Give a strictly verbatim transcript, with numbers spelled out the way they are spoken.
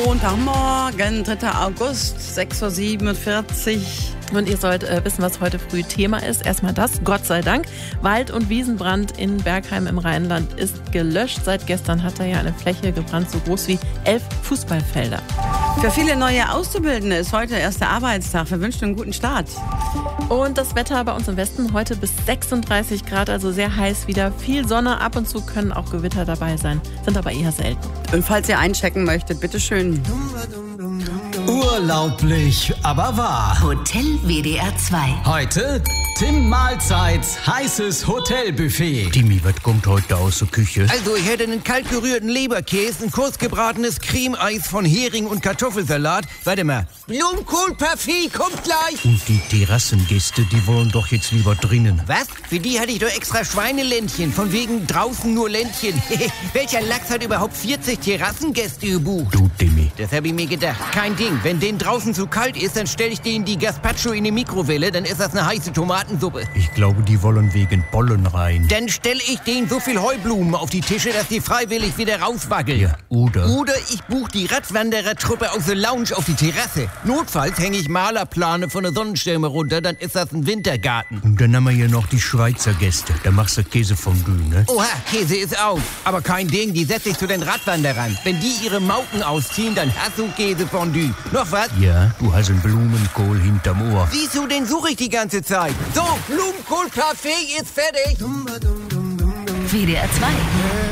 Montagmorgen, dritter August, sechs Uhr siebenundvierzig. Und ihr sollt äh, wissen, was heute früh Thema ist. Erstmal das, Gott sei Dank. Wald- und Wiesenbrand in Bergheim im Rheinland ist gelöscht. Seit gestern hat da ja eine Fläche gebrannt, so groß wie elf Fußballfelder. Für viele neue Auszubildende ist heute erster Arbeitstag. Wir wünschen einen guten Start. Und das Wetter bei uns im Westen heute bis sechsunddreißig Grad, also sehr heiß wieder. Viel Sonne, ab und zu können auch Gewitter dabei sein, sind aber eher selten. Und falls ihr einchecken möchtet, bitteschön. Urlaublich, aber wahr. Hotel W D R zwei. Heute Tim Mahlzeits heißes Hotelbuffet. Timmy, was kommt heute aus der Küche? Also, ich hätte einen kalt gerührten Leberkäse, ein kurz gebratenes Creme-Eis von Hering und Kartoffelsalat. Warte mal. Blumenkohl-Parfait kommt gleich. Und die Terrassengäste, die wollen doch jetzt lieber drinnen. Was? Für die hatte ich doch extra Schweineländchen. Von wegen draußen nur Ländchen. Welcher Lachs hat überhaupt vierzig Terrassengäste gebucht? Du, Timmy. Das habe ich mir gedacht. Kein Ding. Wenn denen draußen zu kalt ist, dann stelle ich denen die Gazpacho in die Mikrowelle. Dann ist das eine heiße Tomatensuppe. Ich glaube, die wollen wegen Bollen rein. Dann stelle ich denen so viel Heublumen auf die Tische, dass die freiwillig wieder rauswackeln. Ja, oder? Oder ich buche die Radwanderertruppe aus der Lounge auf die Terrasse. Notfalls hänge ich Malerplane von der Sonnenstürme runter, dann ist das ein Wintergarten. Und dann haben wir hier noch die Schweizer Gäste. Da machst du Käsefondue, ne? Oha, Käse ist auf. Aber kein Ding, die setze ich zu den Radwanderern. Wenn die ihre Mauken ausziehen, dann hast du Käsefondue. Noch was? Ja, du hast einen Blumenkohl hinterm Ohr. Siehst du, den suche ich die ganze Zeit. So, Blumenkohl-Parfait ist fertig. W D R zwei.